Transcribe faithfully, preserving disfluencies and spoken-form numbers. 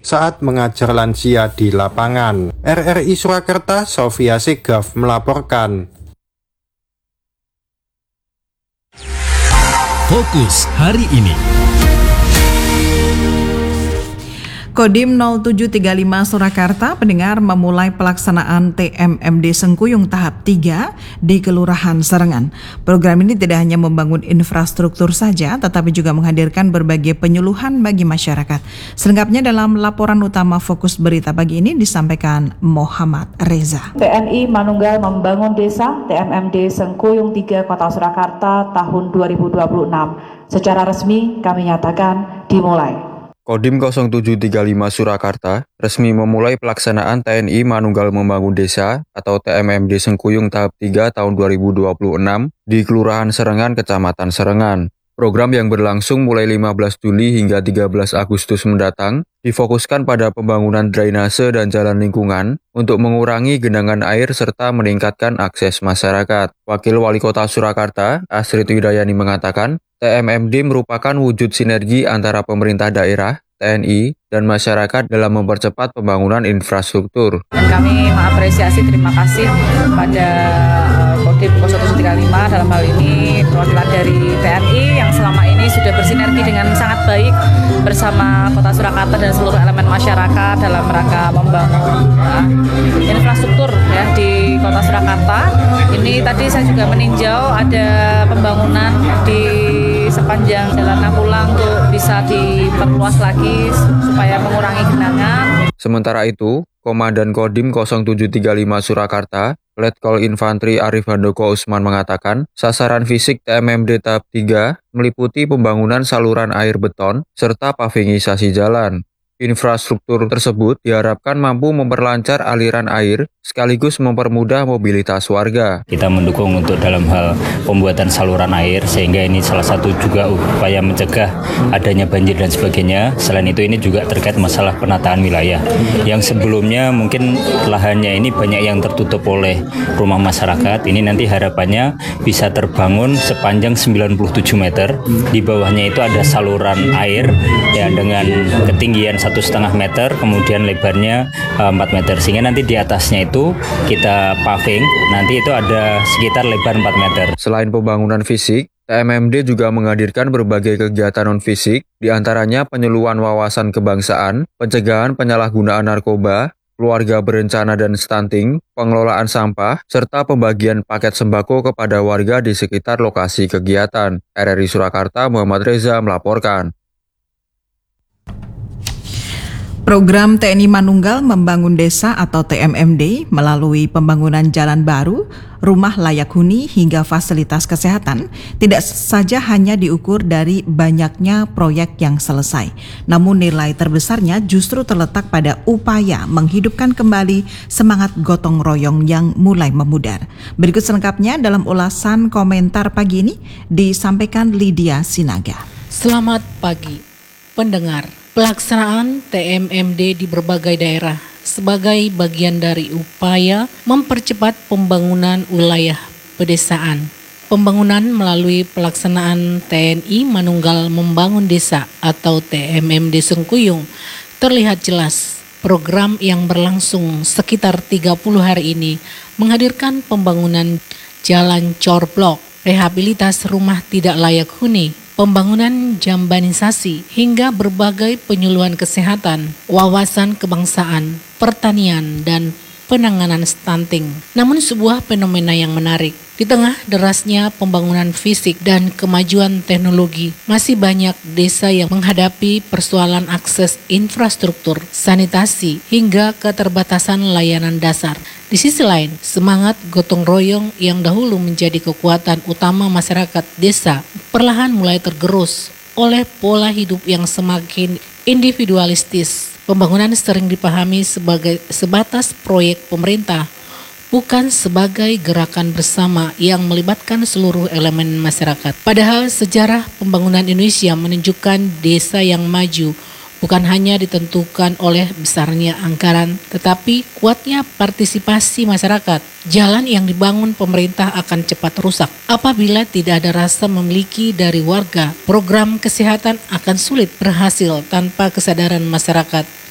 saat mengajar lansia di lapangan. R R I Surakarta, Sofia Segaf melaporkan. Fokus hari ini. Kodim nol tujuh tiga lima Surakarta pendengar memulai pelaksanaan T M M D Sengkuyung tahap tiga di Kelurahan Serengan. Program ini tidak hanya membangun infrastruktur saja, tetapi juga menghadirkan berbagai penyuluhan bagi masyarakat. Selengkapnya dalam laporan utama Fokus Berita pagi ini disampaikan Muhammad Reza. T N I Manunggal membangun desa T M M D Sengkuyung tiga Kota Surakarta tahun dua ribu dua puluh enam. Secara resmi kami nyatakan dimulai. Kodim nol tujuh tiga lima Surakarta resmi memulai pelaksanaan T N I Manunggal Membangun Desa atau T M M D Sengkuyung tahap tiga tahun dua ribu dua puluh enam di Kelurahan Serengan, Kecamatan Serengan. Program yang berlangsung mulai lima belas Juli hingga tiga belas Agustus mendatang difokuskan pada pembangunan drainase dan jalan lingkungan untuk mengurangi genangan air serta meningkatkan akses masyarakat. Wakil Wali Kota Surakarta, Astrid Widayani mengatakan, T M M D merupakan wujud sinergi antara pemerintah daerah, T N I, dan masyarakat dalam mempercepat pembangunan infrastruktur. Dan kami mengapresiasi, terima kasih pada Kodim nol satu tiga lima dalam hal ini perwakilan dari T N I yang selama ini sudah bersinergi dengan sangat baik bersama Kota Surakarta dan seluruh elemen masyarakat dalam rangka membangun ya, infrastruktur ya di Kota Surakarta. Ini tadi saya juga meninjau ada pembangunan di sepanjang Jalan Napulang untuk bisa diperluas lagi supaya mengurangi genangan. Sementara itu, Komandan Kodim nol tujuh tiga lima Surakarta, Letkol Infantri Arif Handoko Usman mengatakan, sasaran fisik T M M D tahap tiga meliputi pembangunan saluran air beton serta pavingisasi jalan. Infrastruktur tersebut diharapkan mampu memperlancar aliran air sekaligus mempermudah mobilitas warga. Kita mendukung untuk dalam hal pembuatan saluran air sehingga ini salah satu juga upaya mencegah adanya banjir dan sebagainya. Selain itu ini juga terkait masalah penataan wilayah yang sebelumnya mungkin lahannya ini banyak yang tertutup oleh rumah masyarakat. Ini nanti harapannya bisa terbangun sepanjang sembilan puluh tujuh meter. Di bawahnya itu ada saluran air ya dengan ketinggian satu setengah meter, kemudian lebarnya empat meter, sehingga nanti di atasnya itu kita paving, nanti itu ada sekitar lebar empat meter. Selain pembangunan fisik, T M M D juga menghadirkan berbagai kegiatan non-fisik, diantaranya penyuluhan wawasan kebangsaan, pencegahan penyalahgunaan narkoba, keluarga berencana dan stunting, pengelolaan sampah, serta pembagian paket sembako kepada warga di sekitar lokasi kegiatan. R R I Surakarta, Muhammad Reza melaporkan. Program T N I Manunggal Membangun Desa atau T M M D melalui pembangunan jalan baru, rumah layak huni hingga fasilitas kesehatan tidak saja hanya diukur dari banyaknya proyek yang selesai. Namun nilai terbesarnya justru terletak pada upaya menghidupkan kembali semangat gotong royong yang mulai memudar. Berikut selengkapnya dalam ulasan komentar pagi ini disampaikan Lydia Sinaga. Selamat pagi, pendengar. Pelaksanaan T M M D di berbagai daerah sebagai bagian dari upaya mempercepat pembangunan wilayah pedesaan. Pembangunan melalui pelaksanaan T N I Manunggal Membangun Desa atau T M M D Sengkuyung terlihat jelas. Program yang berlangsung sekitar tiga puluh hari ini menghadirkan pembangunan jalan cor blok, rehabilitas rumah tidak layak huni, pembangunan jambanisasi, hingga berbagai penyuluhan kesehatan, wawasan kebangsaan, pertanian, dan penanganan stunting. Namun sebuah fenomena yang menarik, di tengah derasnya pembangunan fisik dan kemajuan teknologi, masih banyak desa yang menghadapi persoalan akses infrastruktur, sanitasi, hingga keterbatasan layanan dasar. Di sisi lain, semangat gotong royong yang dahulu menjadi kekuatan utama masyarakat desa perlahan mulai tergerus oleh pola hidup yang semakin individualistis. Pembangunan sering dipahami sebagai sebatas proyek pemerintah, bukan sebagai gerakan bersama yang melibatkan seluruh elemen masyarakat. Padahal sejarah pembangunan Indonesia menunjukkan desa yang maju bukan hanya ditentukan oleh besarnya anggaran, tetapi kuatnya partisipasi masyarakat. Jalan yang dibangun pemerintah akan cepat rusak apabila tidak ada rasa memiliki dari warga. Program kesehatan akan sulit berhasil tanpa kesadaran masyarakat.